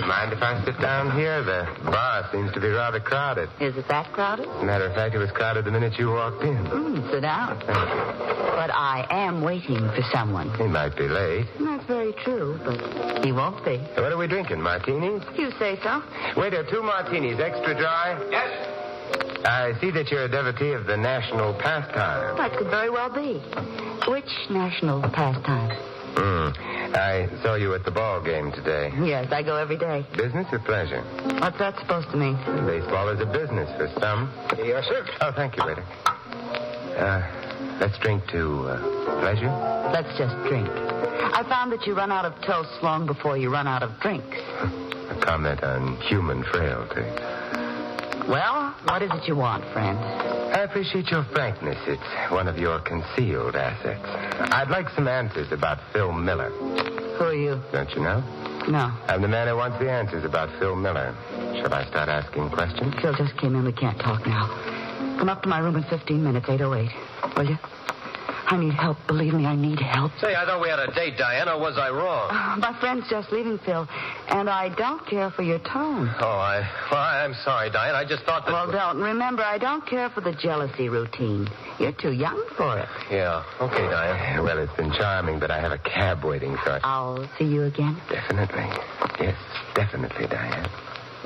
Mind if I sit down here? The bar seems to be rather crowded. Is it that crowded? As a matter of fact, it was crowded the minute you walked in. Sit down. But I am waiting for someone. He might be late. That's very true, but he won't be. What are we drinking, martinis? You say so. Waiter, 2 martinis, extra dry. Yes? I see that you're a devotee of the national pastime. That could very well be. Which national pastime? I saw you at the ball game today. Yes, I go every day. Business or pleasure? What's that supposed to mean? Baseball is a business for some. Yes, sir. Oh, thank you, waiter. Let's drink to pleasure. Let's just drink. I found that you run out of toasts long before you run out of drinks. A comment on human frailty. Well, what is it you want, friend? I appreciate your frankness. It's one of your concealed assets. I'd like some answers about Phil Miller. Who are you? Don't you know? No. I'm the man who wants the answers about Phil Miller. Shall I start asking questions? Phil just came in. We can't talk now. Come up to my room in 15 minutes, 8:08. Will you? I need help. Believe me, I need help. Say, I thought we had a date, Diane, or was I wrong? My friend's just leaving, Phil, and I don't care for your tone. Oh, I'm sorry, Diane. I just thought that... Well, don't. Remember, I don't care for the jealousy routine. You're too young for it. Yeah. Okay, Diane. Well, it's been charming, but I have a cab waiting, so... I'll see you again. Definitely. Yes, definitely, Diane.